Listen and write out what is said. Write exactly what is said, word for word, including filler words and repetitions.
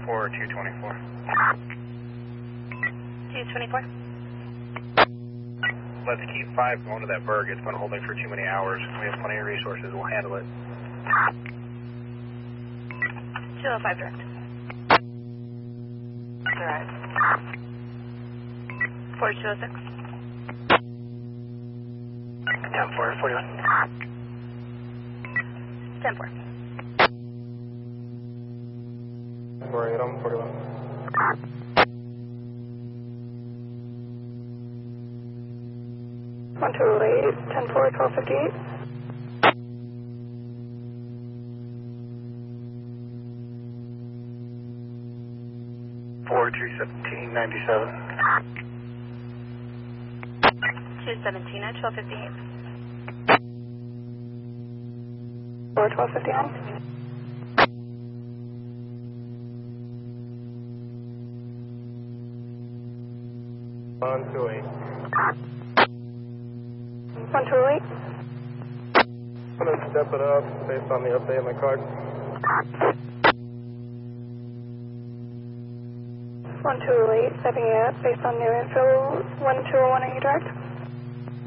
for two twenty-four. two twenty-four. Let's keep five going to that berg. It's been holding for too many hours. We have plenty of resources. We'll handle it. two oh five direct. Alright. four two oh six. ten four, forty-one. ten four. forty-eight, I'm forty-one. one two eight, ten four, twelve fifty-eight. four two seventeen, ninety-seven. two seventeen at twelve fifty-eight. four twelve fifty-nine. one two eight. one two eight. I'm going to step it up based on the update on my card. one two eight, stepping it up based on new info. one two oh one, are you direct?